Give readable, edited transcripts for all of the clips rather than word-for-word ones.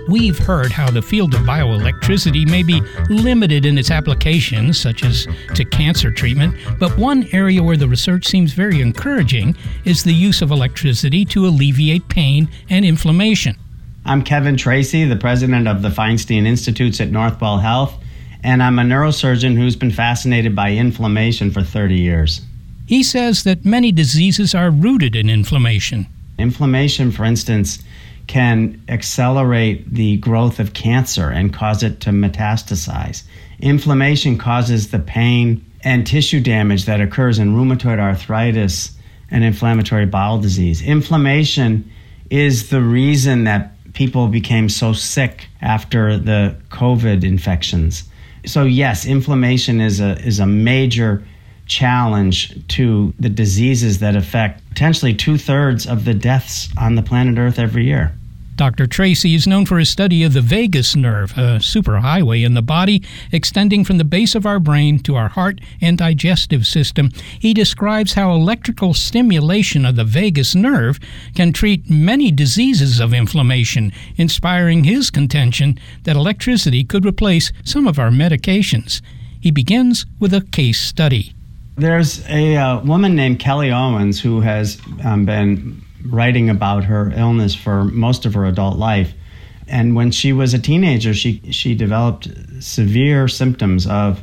We've heard how the field of bioelectricity may be limited in its applications, such as to cancer treatment, but one area where the research seems very encouraging is the use of electricity to alleviate pain and inflammation. I'm Kevin Tracy, the president of the Feinstein Institutes at Northwell Health, and I'm a neurosurgeon who's been fascinated by inflammation for 30 years. He says that many diseases are rooted in inflammation. Inflammation, for instance, can accelerate the growth of cancer and cause it to metastasize. Inflammation causes the pain and tissue damage that occurs in rheumatoid arthritis and inflammatory bowel disease. Inflammation is the reason that people became so sick after the COVID infections. So yes, inflammation is a major challenge to the diseases that affect potentially 2/3 of the deaths on the planet Earth every year. Dr. Tracy is known for his study of the vagus nerve, a superhighway in the body extending from the base of our brain to our heart and digestive system. He describes how electrical stimulation of the vagus nerve can treat many diseases of inflammation, inspiring his contention that electricity could replace some of our medications. He begins with a case study. There's a woman named Kelly Owens who has been writing about her illness for most of her adult life. And when she was a teenager, she developed severe symptoms of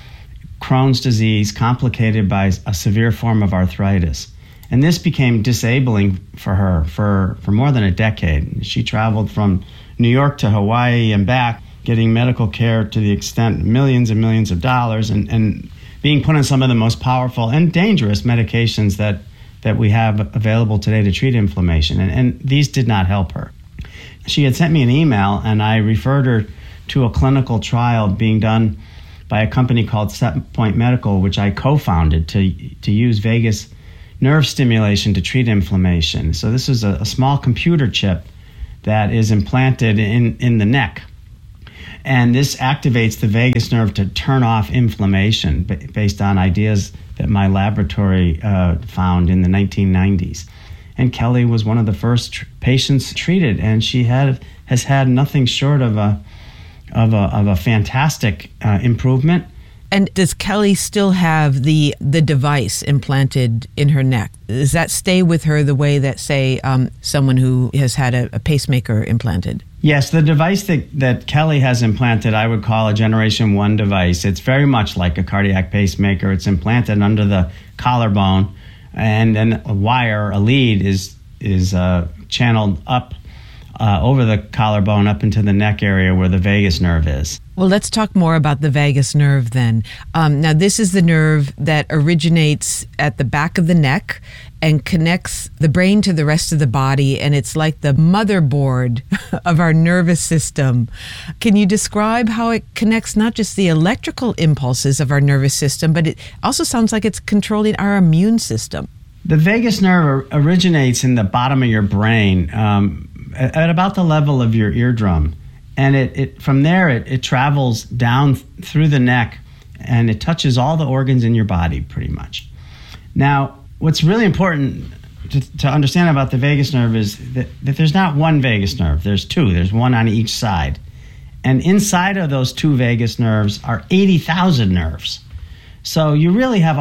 Crohn's disease complicated by a severe form of arthritis. And this became disabling for her for more than a decade. She traveled from New York to Hawaii and back, getting medical care to the extent millions and millions of dollars and being put on some of the most powerful and dangerous medications that we have available today to treat inflammation. And these did not help her. She had sent me an email, and I referred her to a clinical trial being done by a company called Setpoint Medical, which I co-founded to use vagus nerve stimulation to treat inflammation. So this is a small computer chip that is implanted in the neck. And this activates the vagus nerve to turn off inflammation based on ideas that my laboratory found in the 1990s. And Kelly was one of the first patients treated, and she has had nothing short of a fantastic improvement. And does Kelly still have the device implanted in her neck? Does that stay with her the way that, say, someone who has had a pacemaker implanted? Yes, the device that Kelly has implanted, I would call a Generation 1 device. It's very much like a cardiac pacemaker. It's implanted under the collarbone, and then a wire, a lead, is channeled up over the collarbone up into the neck area where the vagus nerve is. Well, let's talk more about the vagus nerve then. Now, this is the nerve that originates at the back of the neck and connects the brain to the rest of the body, and it's like the motherboard of our nervous system. Can you describe how it connects not just the electrical impulses of our nervous system, but it also sounds like it's controlling our immune system? The vagus nerve originates in the bottom of your brain at about the level of your eardrum. And it from there, it travels down through the neck, and it touches all the organs in your body, pretty much. Now, what's really important to understand about the vagus nerve is that there's not one vagus nerve. There's two. There's one on each side. And inside of those two vagus nerves are 80,000 nerves. So you really have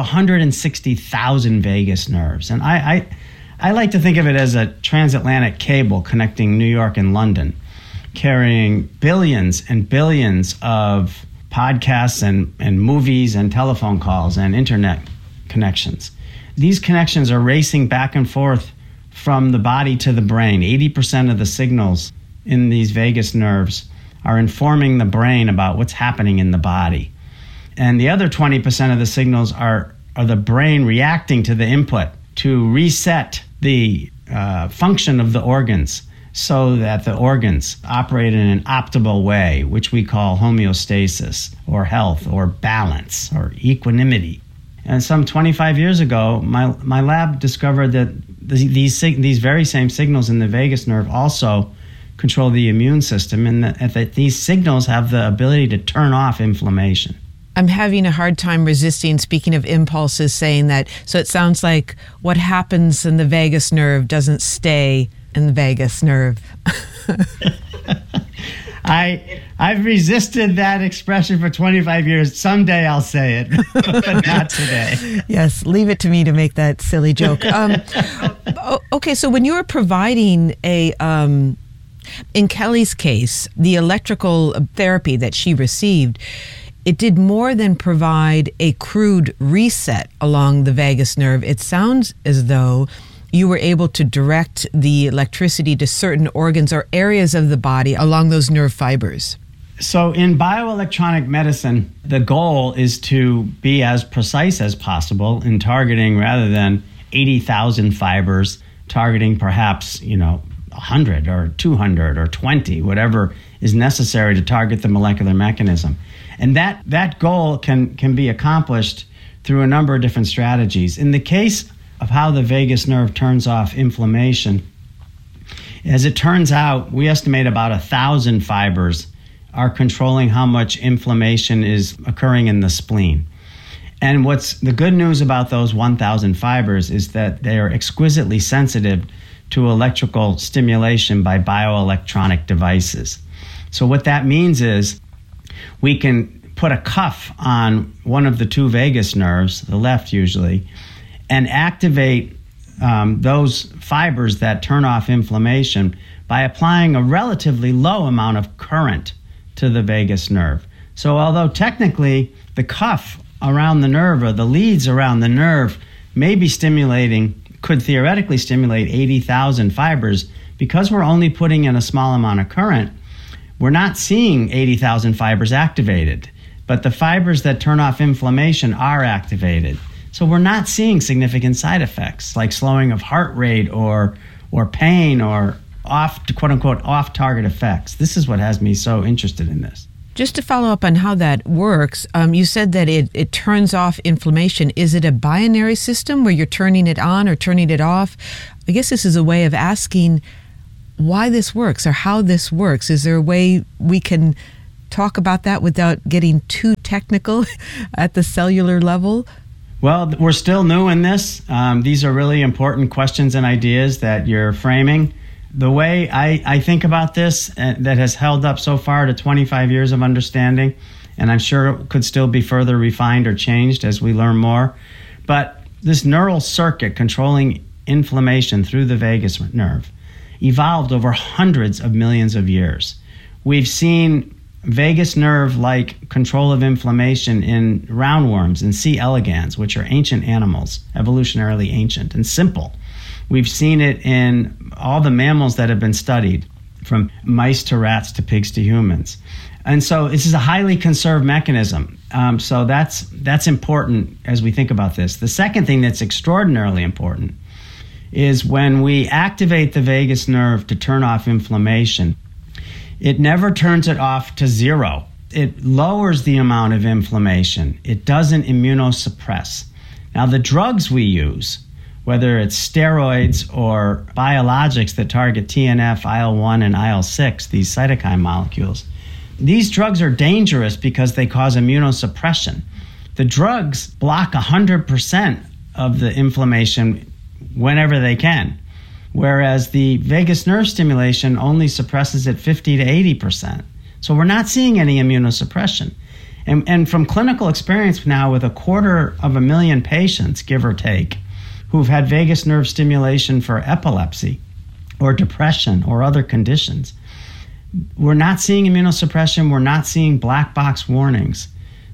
160,000 vagus nerves. And I like to think of it as a transatlantic cable connecting New York and London, carrying billions and billions of podcasts and movies and telephone calls and internet connections. These connections are racing back and forth from the body to the brain. 80% of the signals in these vagus nerves are informing the brain about what's happening in the body. And the other 20% of the signals are the brain reacting to the input to reset the function of the organs, so that the organs operate in an optimal way, which we call homeostasis or health or balance or equanimity. And some 25 years ago, my lab discovered that these very same signals in the vagus nerve also control the immune system, and that these signals have the ability to turn off inflammation. I'm having a hard time resisting, speaking of impulses, saying that, so it sounds like what happens in the vagus nerve doesn't stay in the vagus nerve. I've resisted that expression for 25 years. Someday I'll say it, but not today. Yes, leave it to me to make that silly joke. Okay, so when you were providing in Kelly's case, the electrical therapy that she received, it did more than provide a crude reset along the vagus nerve. It sounds as though you were able to direct the electricity to certain organs or areas of the body along those nerve fibers. So in bioelectronic medicine, the goal is to be as precise as possible in targeting, rather than 80,000 fibers, targeting perhaps, 100 or 200 or 20, whatever is necessary to target the molecular mechanism. And that goal can be accomplished through a number of different strategies. In the case of how the vagus nerve turns off inflammation, as it turns out, we estimate about 1,000 fibers are controlling how much inflammation is occurring in the spleen. And what's the good news about those 1,000 fibers is that they are exquisitely sensitive to electrical stimulation by bioelectronic devices. So what that means is we can put a cuff on one of the two vagus nerves, the left usually, and activate those fibers that turn off inflammation by applying a relatively low amount of current to the vagus nerve. So although technically the cuff around the nerve or the leads around the nerve could theoretically stimulate 80,000 fibers, because we're only putting in a small amount of current, we're not seeing 80,000 fibers activated. But the fibers that turn off inflammation are activated. So we're not seeing significant side effects like slowing of heart rate or pain or quote-unquote off-target effects. This is what has me so interested in this. Just to follow up on how that works, you said that it turns off inflammation. Is it a binary system where you're turning it on or turning it off? I guess this is a way of asking why this works or how this works. Is there a way we can talk about that without getting too technical at the cellular level? Well, we're still new in this. These are really important questions and ideas that you're framing. The way I think about this, that has held up so far to 25 years of understanding, and I'm sure it could still be further refined or changed as we learn more, but this neural circuit controlling inflammation through the vagus nerve evolved over hundreds of millions of years. We've seen vagus nerve-like control of inflammation in roundworms and C. elegans, which are ancient animals, evolutionarily ancient and simple. We've seen it in all the mammals that have been studied, from mice to rats to pigs to humans. And so this is a highly conserved mechanism. So that's important as we think about this. The second thing that's extraordinarily important is when we activate the vagus nerve to turn off inflammation, it never turns it off to zero. It lowers the amount of inflammation. It doesn't immunosuppress. Now, the drugs we use, whether it's steroids or biologics that target TNF, IL-1, and IL-6, these cytokine molecules, these drugs are dangerous because they cause immunosuppression. The drugs block 100% of the inflammation whenever they can, whereas the vagus nerve stimulation only suppresses it 50 to 80%. So we're not seeing any immunosuppression. And from clinical experience now with 250,000 patients, give or take, who've had vagus nerve stimulation for epilepsy or depression or other conditions, we're not seeing immunosuppression. We're not seeing black box warnings.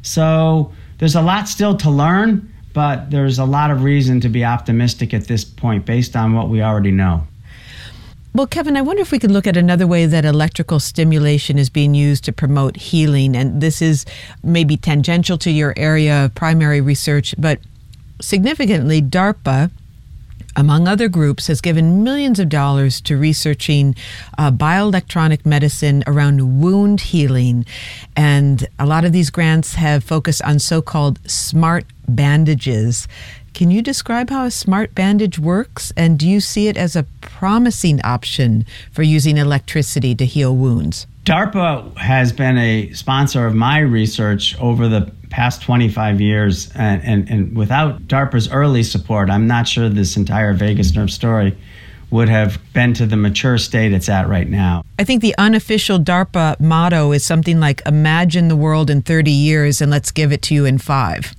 So there's a lot still to learn, but there's a lot of reason to be optimistic at this point based on what we already know. Well, Kevin, I wonder if we could look at another way that electrical stimulation is being used to promote healing. And this is maybe tangential to your area of primary research, but significantly, DARPA, among other groups, has given millions of dollars to researching bioelectronic medicine around wound healing. And a lot of these grants have focused on so-called smart bandages. Can you describe how a smart bandage works? And do you see it as a promising option for using electricity to heal wounds? DARPA has been a sponsor of my research over the past 25 years, and without DARPA's early support, I'm not sure this entire vagus nerve story would have been to the mature state it's at right now. I think the unofficial DARPA motto is something like, imagine the world in 30 years and let's give it to you in 5.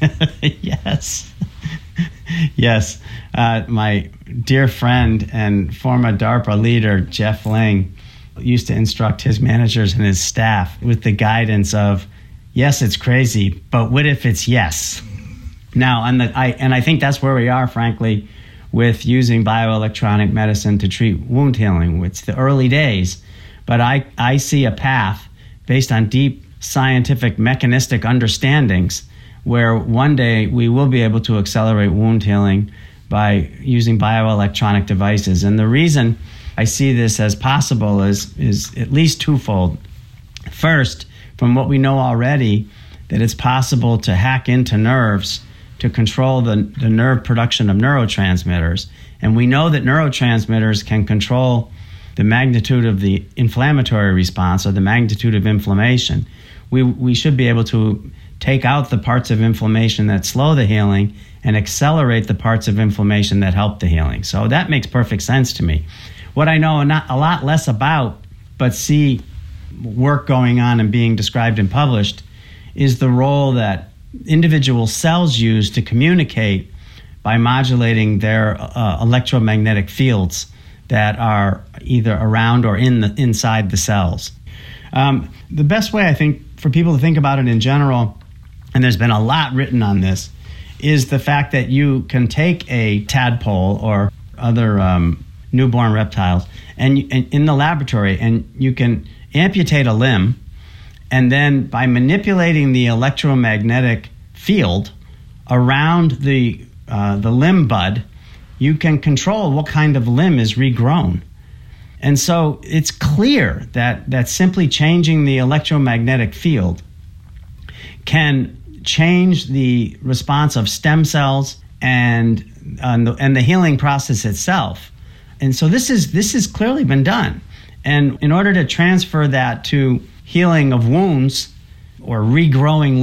Yes. Yes. My dear friend and former DARPA leader, Jeff Ling, used to instruct his managers and his staff with the guidance of, yes, it's crazy, but what if it's yes? Now, I think that's where we are, frankly, with using bioelectronic medicine to treat wound healing. It's the early days, but I see a path based on deep scientific mechanistic understandings where one day we will be able to accelerate wound healing by using bioelectronic devices. And the reason I see this as possible is at least twofold. First, from what we know already, that it's possible to hack into nerves to control the nerve production of neurotransmitters. And we know that neurotransmitters can control the magnitude of the inflammatory response or the magnitude of inflammation. We should be able to take out the parts of inflammation that slow the healing and accelerate the parts of inflammation that help the healing. So that makes perfect sense to me. What I know a lot less about, but see work going on and being described and published, is the role that individual cells use to communicate by modulating their electromagnetic fields that are either around or inside the cells. The best way, I think, for people to think about it in general, and there's been a lot written on this, is the fact that you can take a tadpole or other newborn reptiles and in the laboratory, and you can amputate a limb, and then by manipulating the electromagnetic field around the limb bud, you can control what kind of limb is regrown. And so it's clear that simply changing the electromagnetic field can change the response of stem cells and the healing process itself. And so this has clearly been done. And in order to transfer that to healing of wounds or regrowing